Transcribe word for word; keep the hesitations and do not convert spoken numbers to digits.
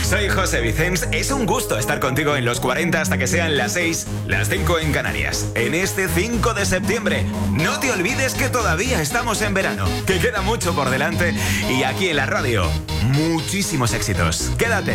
Soy José Vicens. Es un gusto estar contigo en los cuarenta hasta que sean las seis, las cinco en Canarias. En este cinco de septiembre. No te olvides que todavía estamos en verano, que queda mucho por delante y aquí en la radio, muchísimos éxitos. Quédate.